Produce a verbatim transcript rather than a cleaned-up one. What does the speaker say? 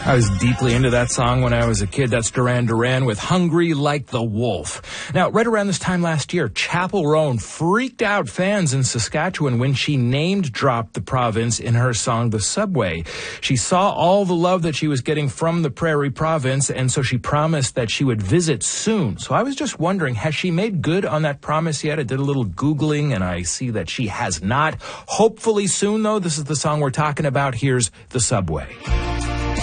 I was deeply into that song when I was a kid. That's Duran Duran with Hungry Like the Wolf. Now, right around this time last year, Chappell Roan freaked out fans in Saskatchewan when she named-dropped the province in her song The Subway. She saw all the love that she was getting from the Prairie Province, and so she promised that she would visit soon. So I was just wondering, has she made good on that promise yet? I did a little Googling, and I see that she has not. Hopefully soon, though. This is the song we're talking about. Here's The Subway.